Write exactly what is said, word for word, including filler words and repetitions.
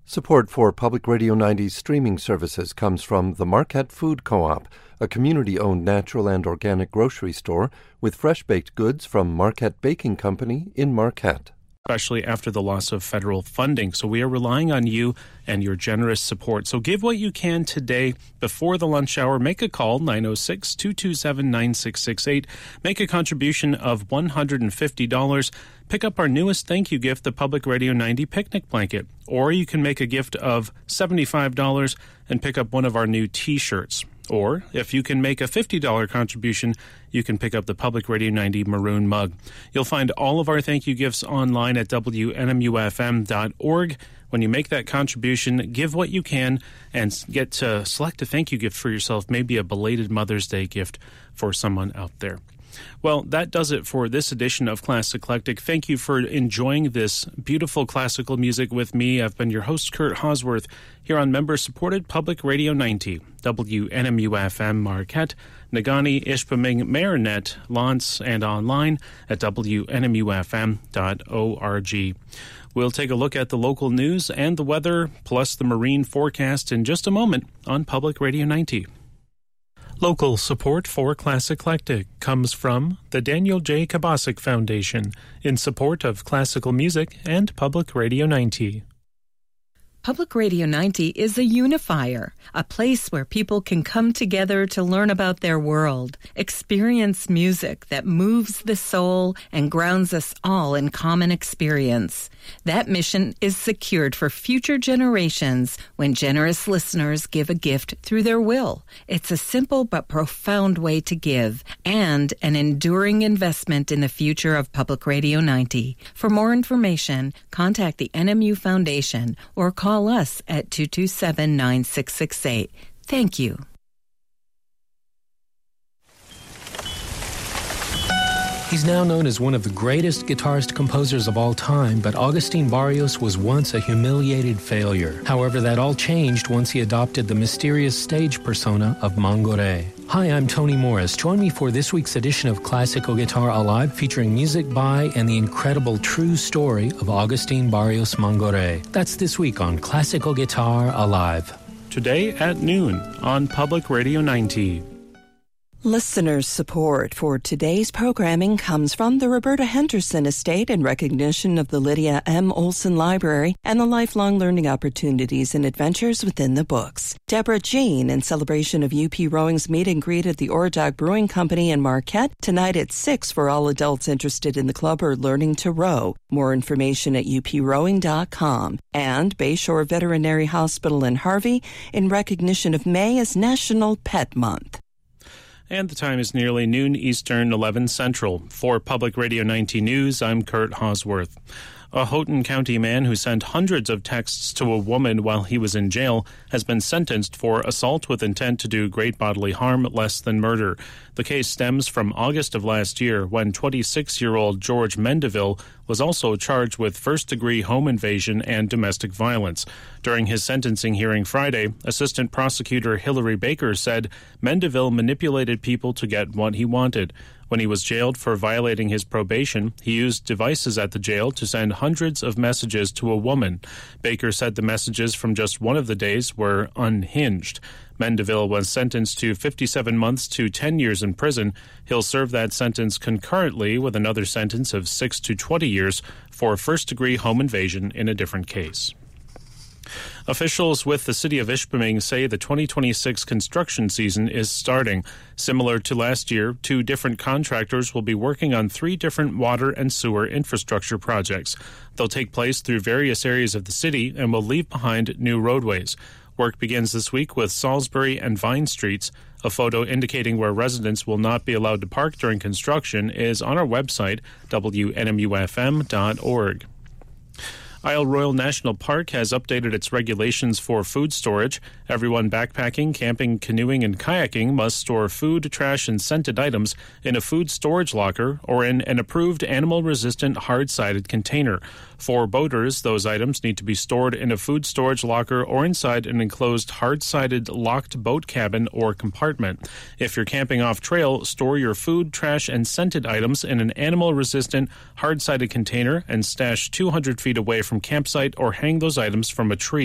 Support for Public Radio ninety's streaming services comes from the Marquette Food Co-op, a community-owned natural and organic grocery store with fresh-baked goods from Marquette Baking Company in Marquette. Especially after the loss of federal funding. So we are relying on you and your generous support. So give what you can today before the lunch hour. Make a call, nine oh six, two two seven, nine six six eight. Make a contribution of one hundred fifty dollars. Pick up our newest thank you gift, the Public Radio ninety picnic blanket. Or you can make a gift of seventy-five dollars and pick up one of our new T-shirts. Or, if you can make a fifty dollars contribution, you can pick up the Public Radio ninety maroon mug. You'll find all of our thank you gifts online at W N M U F M dot org. When you make that contribution, give what you can and get to select a thank you gift for yourself, maybe a belated Mother's Day gift for someone out there. Well, that does it for this edition of Class Eclectic. Thank you for enjoying this beautiful classical music with me. I've been your host, Kurt Hosworth, here on member-supported Public Radio ninety, W N M U F M Marquette, Negaunee, Ishpeming, Marinette, Lance, and online at W N M U F M dot org. We'll take a look at the local news and the weather, plus the marine forecast in just a moment on Public Radio ninety. Local support for Class Eclectic comes from the Daniel J. Kabasic Foundation in support of classical music and Public Radio ninety. Public Radio ninety is a unifier, a place where people can come together to learn about their world, experience music that moves the soul and grounds us all in common experience. That mission is secured for future generations when generous listeners give a gift through their will. It's a simple but profound way to give and an enduring investment in the future of Public Radio ninety. For more information, contact the N M U Foundation or call us at two two seven, nine six six eight. Thank you. He's now known as one of the greatest guitarist composers of all time, but Agustin Barrios was once a humiliated failure. However, that all changed once he adopted the mysterious stage persona of Mangoré. Hi, I'm Tony Morris. Join me for this week's edition of Classical Guitar Alive, featuring music by and the incredible true story of Agustin Barrios Mangoré. That's this week on Classical Guitar Alive. Today at noon on Public Radio ninety. Listeners' support for today's programming comes from the Roberta Henderson Estate in recognition of the Lydia M. Olson Library and the lifelong learning opportunities and adventures within the books. Deborah Jean in celebration of U P Rowing's meet and greet at the Oradog Brewing Company in Marquette tonight at six for all adults interested in the club or learning to row. More information at U P rowing dot com. And Bayshore Veterinary Hospital in Harvey in recognition of May as National Pet Month. And the time is nearly noon Eastern, eleven Central. For Public Radio ninety News, I'm Kurt Hosworth. A Houghton County man who sent hundreds of texts to a woman while he was in jail has been sentenced for assault with intent to do great bodily harm less than murder. The case stems from August of last year when twenty-six-year-old George Mendeville was also charged with first-degree home invasion and domestic violence. During his sentencing hearing Friday, Assistant Prosecutor Hillary Baker said Mendeville manipulated people to get what he wanted. When he was jailed for violating his probation, he used devices at the jail to send hundreds of messages to a woman. Baker said the messages from just one of the days were unhinged. Mendeville was sentenced to fifty-seven months to ten years in prison. He'll serve that sentence concurrently with another sentence of six to twenty years for first-degree home invasion in a different case. Officials with the city of Ishpeming say the twenty twenty-six construction season is starting. Similar to last year, two different contractors will be working on three different water and sewer infrastructure projects. They'll take place through various areas of the city and will leave behind new roadways. Work begins this week with Salisbury and Vine Streets. A photo indicating where residents will not be allowed to park during construction is on our website, W N M U F M dot org. Isle Royal National Park has updated its regulations for food storage. Everyone backpacking, camping, canoeing, and kayaking must store food, trash, and scented items in a food storage locker or in an approved animal-resistant hard-sided container. For boaters, those items need to be stored in a food storage locker or inside an enclosed hard-sided locked boat cabin or compartment. If you're camping off-trail, store your food, trash, and scented items in an animal-resistant hard-sided container and stash two hundred feet away from campsite or hang those items from a tree.